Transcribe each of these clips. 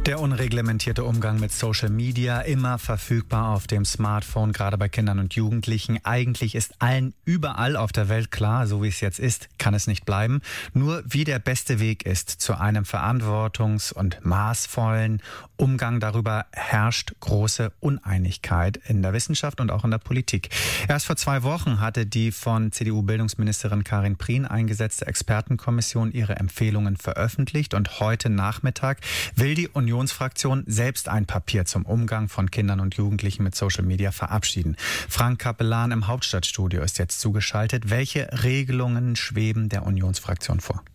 Der unreglementierte Umgang mit Social Media, immer verfügbar auf dem Smartphone, gerade bei Kindern und Jugendlichen. Eigentlich ist allen überall auf der Welt klar, so wie es jetzt ist, kann es nicht bleiben. Nur wie der beste Weg ist zu einem verantwortungs- und maßvollen Umgang, darüber herrscht große Uneinigkeit in der Wissenschaft und auch in der Politik. Erst vor 2 Wochen hatte die von CDU-Bildungsministerin Karin Prien eingesetzte Expertenkommission ihre Empfehlungen veröffentlicht und heute Nachmittag will die Unionsfraktion selbst ein Papier zum Umgang von Kindern und Jugendlichen mit Social Media verabschieden. Frank Capellan im Hauptstadtstudio ist jetzt zugeschaltet. Welche Regelungen schweben der Unionsfraktion vor?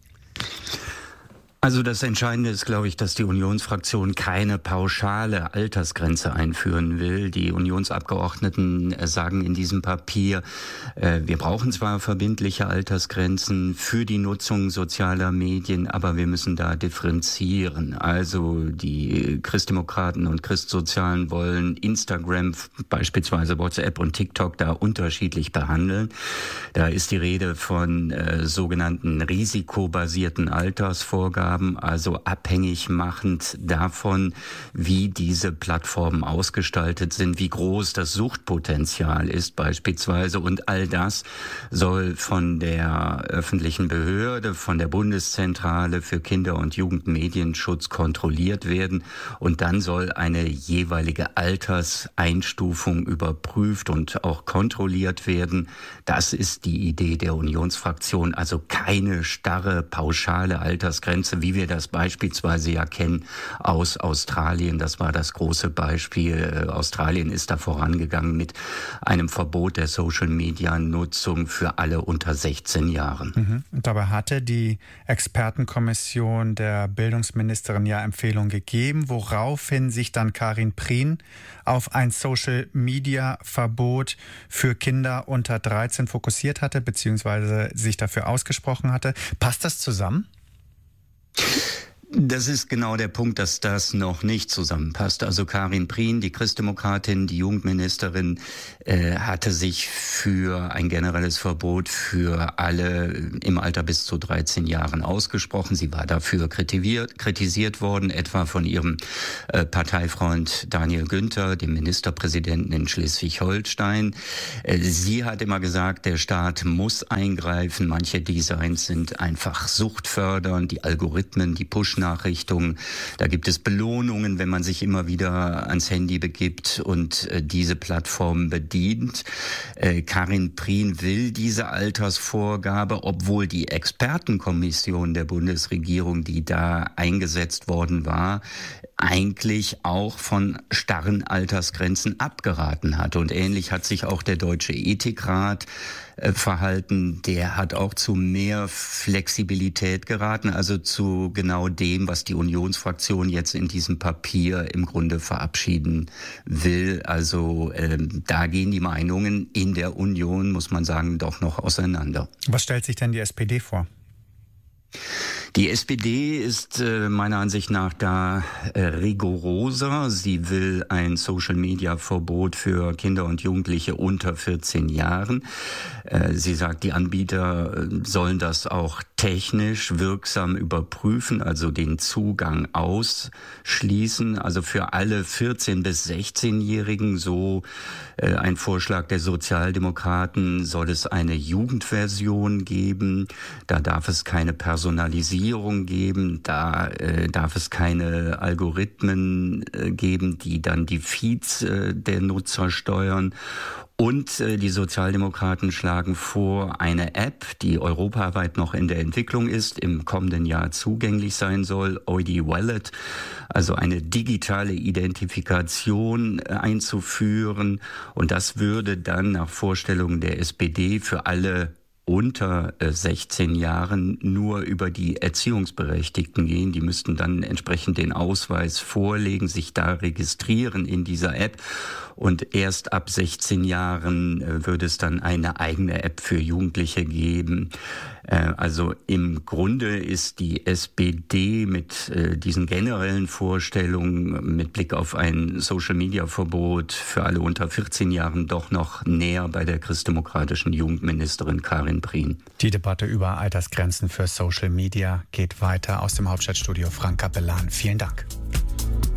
Also das Entscheidende ist, glaube ich, dass die Unionsfraktion keine pauschale Altersgrenze einführen will. Die Unionsabgeordneten sagen in diesem Papier, wir brauchen zwar verbindliche Altersgrenzen für die Nutzung sozialer Medien, aber wir müssen da differenzieren. Also die Christdemokraten und Christsozialen wollen Instagram, beispielsweise WhatsApp und TikTok da unterschiedlich behandeln. Da ist die Rede von sogenannten risikobasierten Altersvorgaben, also abhängig machend davon, wie diese Plattformen ausgestaltet sind, wie groß das Suchtpotenzial ist beispielsweise. Und all das soll von der öffentlichen Behörde, von der Bundeszentrale für Kinder- und Jugendmedienschutz kontrolliert werden. Und dann soll eine jeweilige Alterseinstufung überprüft und auch kontrolliert werden. Das ist die Idee der Unionsfraktion, also keine starre, pauschale Altersgrenze, wie wir das beispielsweise ja kennen aus Australien. Das war das große Beispiel. Australien ist da vorangegangen mit einem Verbot der Social-Media-Nutzung für alle unter 16 Jahren. Und dabei hatte die Expertenkommission der Bildungsministerin ja Empfehlungen gegeben, woraufhin sich dann Karin Prien auf ein Social-Media-Verbot für Kinder unter 13 fokussiert hatte, beziehungsweise sich dafür ausgesprochen hatte. Passt das zusammen? Das ist genau der Punkt, dass das noch nicht zusammenpasst. Also Karin Prien, die Christdemokratin, die Jugendministerin, hatte sich für ein generelles Verbot für alle im Alter bis zu 13 Jahren ausgesprochen. Sie war dafür kritisiert worden, etwa von ihrem Parteifreund Daniel Günther, dem Ministerpräsidenten in Schleswig-Holstein. Sie hat immer gesagt, der Staat muss eingreifen. Manche Designs sind einfach suchtfördernd, die Algorithmen, die Push-Nachrichtungen. Da gibt es Belohnungen, wenn man sich immer wieder ans Handy begibt und diese Plattform bedient. Karin Prien will diese Altersvorgabe, obwohl die Expertenkommission der Bundesregierung, die da eingesetzt worden war, eigentlich auch von starren Altersgrenzen abgeraten hat. Und ähnlich hat sich auch der Deutsche Ethikrat verhalten. Der hat auch zu mehr Flexibilität geraten, also zu genau dem, was die Unionsfraktion jetzt in diesem Papier im Grunde verabschieden will. Also da gehen die Meinungen in der Union, muss man sagen, doch noch auseinander. Was stellt sich denn die SPD vor? Die SPD ist meiner Ansicht nach da rigoroser. Sie will ein Social-Media-Verbot für Kinder und Jugendliche unter 14 Jahren. Sie sagt, die Anbieter sollen das auch technisch wirksam überprüfen, also den Zugang ausschließen. Also für alle 14- bis 16-Jährigen, so ein Vorschlag der Sozialdemokraten, soll es eine Jugendversion geben. Da darf es keine Personalisierung geben, da darf es keine Algorithmen geben, die dann die Feeds der Nutzer steuern. Und die Sozialdemokraten schlagen vor, eine App, die europaweit noch in der Entwicklung ist, im kommenden Jahr zugänglich sein soll, ID Wallet, also eine digitale Identifikation einzuführen. Und das würde dann nach Vorstellung der SPD für alle unter 16 Jahren nur über die Erziehungsberechtigten gehen. Die müssten dann entsprechend den Ausweis vorlegen, sich da registrieren in dieser App. Und erst ab 16 Jahren würde es dann eine eigene App für Jugendliche geben. Also im Grunde ist die SPD mit diesen generellen Vorstellungen mit Blick auf ein Social-Media-Verbot für alle unter 14 Jahren doch noch näher bei der christdemokratischen Jugendministerin Karin Prien. Die Debatte über Altersgrenzen für Social Media geht weiter. Aus dem Hauptstadtstudio Frank Capellan. Vielen Dank.